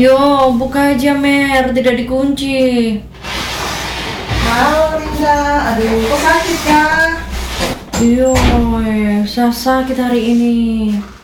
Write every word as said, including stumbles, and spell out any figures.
Yo, buka aja Mer, tidak dikunci. Halo Linda, aduh kok sakit ya? Yo, saya sakit hari ini.